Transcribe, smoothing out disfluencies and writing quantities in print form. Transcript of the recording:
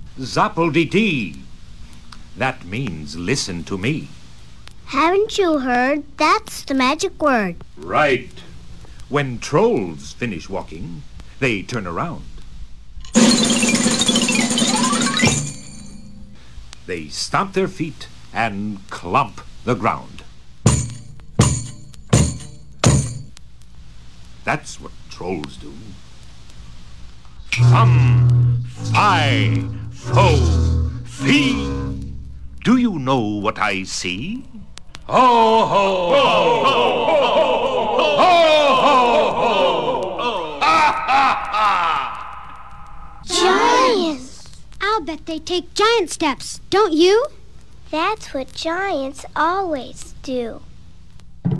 Zappel-dee-dee. That means listen to me. Haven't you heard? That's the magic word. Right. When trolls finish walking, they turn around. They stomp their feet and clomp the ground. That's what trolls do. Fum, fi, fo, fee. Do you know what I see? Ho, ho, ho, ho, ho, ho, ho, ha, ha, ha. Giants! I'll bet they take giant steps, don't you? That's what giants always do.